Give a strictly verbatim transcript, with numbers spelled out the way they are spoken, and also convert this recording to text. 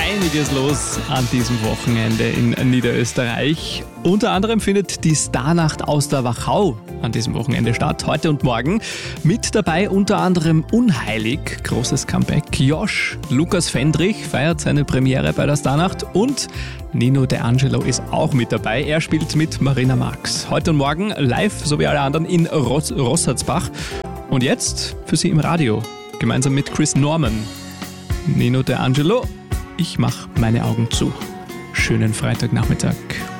einiges los an diesem Wochenende in Niederösterreich. Unter anderem findet die Starnacht aus der Wachau an diesem Wochenende statt, heute und morgen. Mit dabei unter anderem Unheilig, großes Comeback. Josh, Lukas Fendrich feiert seine Premiere bei der Starnacht und Nino De Angelo ist auch mit dabei. Er spielt mit Marina Marx. Heute und morgen live, so wie alle anderen, in Ross- Rossatzbach. Und jetzt für Sie im Radio, gemeinsam mit Chris Norman. Nino De Angelo, ich mach meine Augen zu. Schönen Freitagnachmittag.